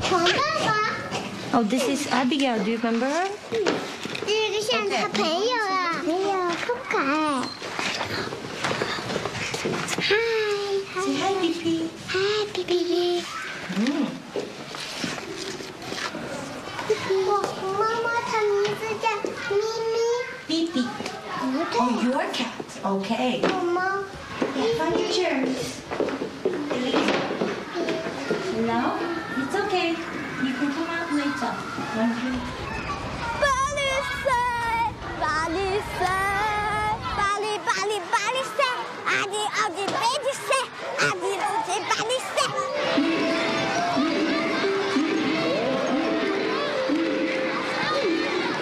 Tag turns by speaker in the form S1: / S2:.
S1: 黄爸爸。
S2: Oh, this is Abigail. Do you remember her?
S1: 这个像他朋友啊，没有，可不可爱？嗨
S2: Say hi, Pipi.
S1: 嗨，Pipi。我妈妈的名字叫咪咪。
S2: Pipi. Oh, your cat. Okay.
S1: 妈妈。
S2: Find your chair. No, it's okay. You can come out later.
S1: 巴黎赛，巴黎赛。